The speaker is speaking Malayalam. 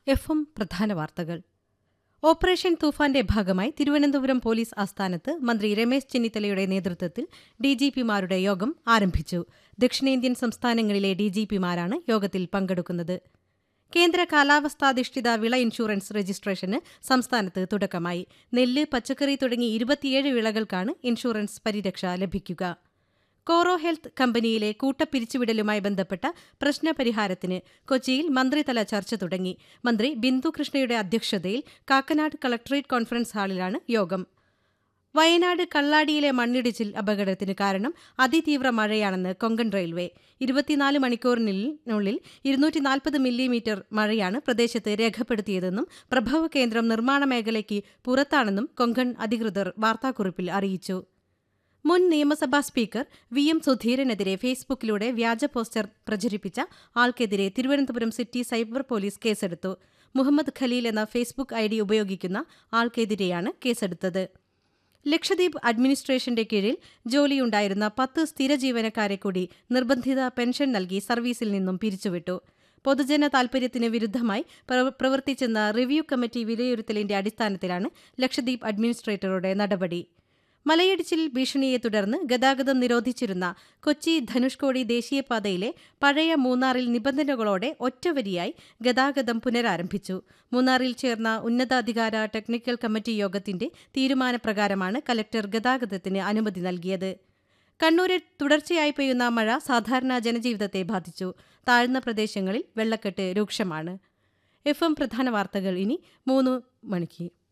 എഫ് പ്രധാന വാർത്തകൾ. ഓപ്പറേഷൻ തൂഫാന്റെ ഭാഗമായി തിരുവനന്തപുരം പോലീസ് ആസ്ഥാനത്ത് മന്ത്രി രമേശ് ചെന്നിത്തലയുടെ നേതൃത്വത്തിൽ ഡിജിപിമാരുടെ യോഗം ആരംഭിച്ചു. ദക്ഷിണേന്ത്യൻ സംസ്ഥാനങ്ങളിലെ ഡിജിപിമാരാണ് യോഗത്തിൽ പങ്കെടുക്കുന്നത്. കേന്ദ്ര കാലാവസ്ഥാധിഷ്ഠിത വിള ഇൻഷുറൻസ് രജിസ്ട്രേഷന് സംസ്ഥാനത്ത് തുടക്കമായി. നെല്ല്, പച്ചക്കറി തുടങ്ങി 27 വിളകൾക്കാണ് ഇൻഷുറൻസ് പരിരക്ഷ ലഭിക്കുക. കോറോ ഹെൽത്ത് കമ്പനിയിലെ കൂട്ടപ്പിരിച്ചുവിടലുമായി ബന്ധപ്പെട്ട പ്രശ്നപരിഹാരത്തിന് കൊച്ചിയിൽ മന്ത്രിതല ചർച്ച തുടങ്ങി. മന്ത്രി ബിന്ദു കൃഷ്ണയുടെ അധ്യക്ഷതയിൽ കാക്കനാട് കളക്ടറേറ്റ് കോൺഫറൻസ് ഹാളിലാണ് യോഗം. വയനാട് കള്ളാടിയിലെ മണ്ണിടിച്ചിൽ അപകടത്തിന് കാരണം അതിതീവ്ര മഴയാണെന്ന് കൊങ്കൺ റെയിൽവേ. 24 മണിക്കൂറിനുള്ളിൽ 240 മില്ലിമീറ്റർ മഴയാണ് പ്രദേശത്ത് രേഖപ്പെടുത്തിയതെന്നും പ്രഭവ കേന്ദ്രം നിർമ്മാണ മേഖലയ്ക്ക് പുറത്താണെന്നും കൊങ്കൺ അധികൃതർ വാർത്താക്കുറിപ്പിൽ അറിയിച്ചു. മുൻ നിയമസഭാ സ്പീക്കർ വി.എം. സുധീരനെതിരെ ഫേസ്ബുക്കിലൂടെ വ്യാജ പോസ്റ്റർ പ്രചരിപ്പിച്ച ആൾക്കെതിരെ തിരുവനന്തപുരം സിറ്റി സൈബർ പോലീസ് കേസെടുത്തു. മുഹമ്മദ് ഖലീൽ എന്ന ഫേസ്ബുക്ക് ഐഡി ഉപയോഗിക്കുന്ന ആൾക്കെതിരെയാണ് കേസെടുത്തത്. ലക്ഷദ്വീപ് അഡ്മിനിസ്ട്രേഷന്റെ കീഴിൽ ജോലിയുണ്ടായിരുന്ന 10 സ്ഥിര ജീവനക്കാരെ കൂടി നിർബന്ധിത പെൻഷൻ നൽകി സർവീസിൽ നിന്നും പിരിച്ചുവിട്ടു. പൊതുജന താൽപര്യത്തിന് വിരുദ്ധമായി പ്രവർത്തിച്ചെന്ന റിവ്യൂ കമ്മിറ്റി വിലയിരുത്തലിന്റെ അടിസ്ഥാനത്തിലാണ് ലക്ഷദ്വീപ് അഡ്മിനിസ്ട്രേറ്ററുടെ നടപടി. മലയിടിച്ചിൽ ഭീഷണിയെ തുടർന്ന് ഗതാഗതം നിരോധിച്ചിരുന്ന കൊച്ചി ധനുഷ്കോടി ദേശീയപാതയിലെ പഴയ മൂന്നാറിൽ നിബന്ധനകളോടെ ഒറ്റവരിയായി ഗതാഗതം പുനരാരംഭിച്ചു. മൂന്നാറിൽ ചേർന്ന ഉന്നതാധികാര ടെക്നിക്കൽ കമ്മിറ്റി യോഗത്തിന്റെ തീരുമാനപ്രകാരമാണ് കലക്ടർ ഗതാഗതത്തിന് അനുമതി നൽകിയത്. കണ്ണൂരിൽ തുടർച്ചയായി പെയ്യുന്ന മഴ സാധാരണ ജനജീവിതത്തെ ബാധിച്ചു. താഴ്ന്ന പ്രദേശങ്ങളിൽ വെള്ളക്കെട്ട് രൂക്ഷമാണ്. എഫ് പ്രധാന വാർത്തകൾ ഇനി 3 മണിക്ക്.